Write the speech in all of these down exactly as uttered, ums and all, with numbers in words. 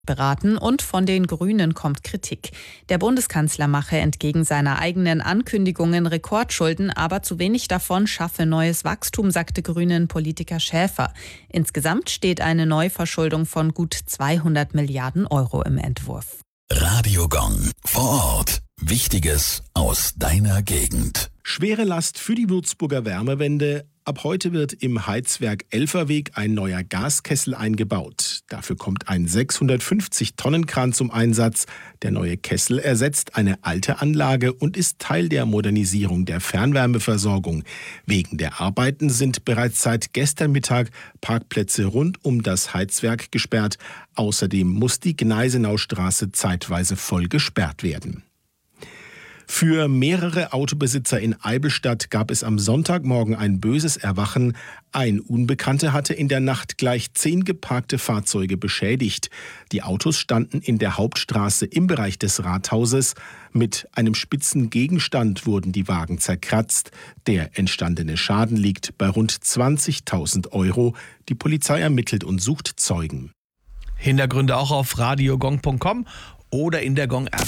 beraten und von den Grünen kommt Kritik. Der Bundeskanzler mache entgegen seiner eigenen Ankündigungen Rekordschulden, aber zu wenig davon schaffe neues Wachstum, sagte Grünen-Politiker Schäfer. Insgesamt steht eine Neuverschuldung von gut zweihundert Milliarden Euro im Entwurf. Radio Gong vor Ort. Wichtiges aus deiner Gegend. Schwere Last für die Würzburger Wärmewende. Ab heute wird im Heizwerk Elferweg ein neuer Gaskessel eingebaut. Dafür kommt ein sechshundertfünfzig Tonnen Kran zum Einsatz. Der neue Kessel ersetzt eine alte Anlage und ist Teil der Modernisierung der Fernwärmeversorgung. Wegen der Arbeiten sind bereits seit gestern Mittag Parkplätze rund um das Heizwerk gesperrt. Außerdem muss die Gneisenaustraße zeitweise voll gesperrt werden. Für mehrere Autobesitzer in Eibenstadt gab es am Sonntagmorgen ein böses Erwachen. Ein Unbekannter hatte in der Nacht gleich zehn geparkte Fahrzeuge beschädigt. Die Autos standen in der Hauptstraße im Bereich des Rathauses. Mit einem spitzen Gegenstand wurden die Wagen zerkratzt. Der entstandene Schaden liegt bei rund zwanzigtausend Euro. Die Polizei ermittelt und sucht Zeugen. Hintergründe auch auf radiogong punkt com oder in der Gong-App.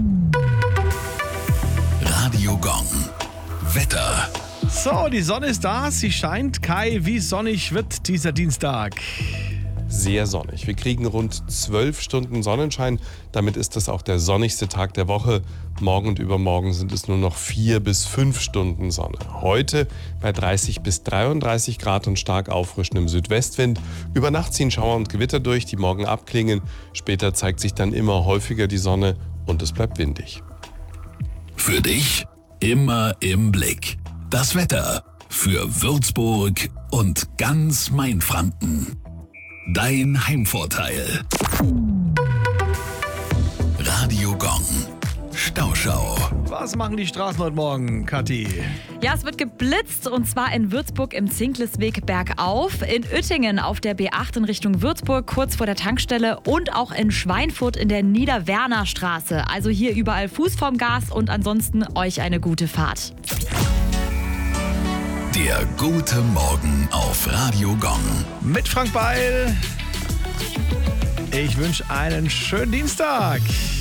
Radio Gong. Wetter. So, die Sonne ist da, sie scheint. Kai, wie sonnig wird dieser Dienstag? Sehr sonnig. Wir kriegen rund zwölf Stunden Sonnenschein. Damit ist das auch der sonnigste Tag der Woche. Morgen und übermorgen sind es nur noch vier bis fünf Stunden Sonne. Heute bei dreißig bis dreiunddreißig Grad und stark auffrischendem Südwestwind. Über Nacht ziehen Schauer und Gewitter durch, die morgen abklingen. Später zeigt sich dann immer häufiger die Sonne und es bleibt windig. Für dich immer im Blick. Das Wetter für Würzburg und ganz Mainfranken. Dein Heimvorteil. Radio Gong. Stauschau. Was machen die Straßen heute Morgen, Kathi? Ja, es wird geblitzt und zwar in Würzburg im Zinklesweg bergauf, in Uettingen auf der B acht in Richtung Würzburg kurz vor der Tankstelle und auch in Schweinfurt in der Niederwernerstraße. Also hier überall Fuß vorm Gas und ansonsten euch eine gute Fahrt. Der gute Morgen auf Radio Gong. Mit Frank Beil. Ich wünsche einen schönen Dienstag.